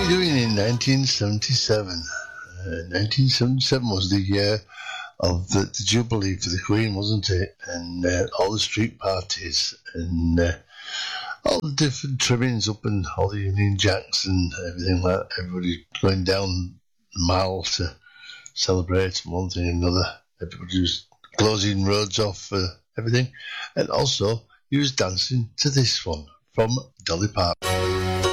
doing in 1977? 1977 was the year of the Jubilee for the Queen, wasn't it? And all the street parties and all the different trimmings up and all the Union Jacks and everything like that. Everybody going down the mall to celebrate one thing and another. Everybody was closing roads off for everything. And also, he was dancing to this one from Dolly Parton.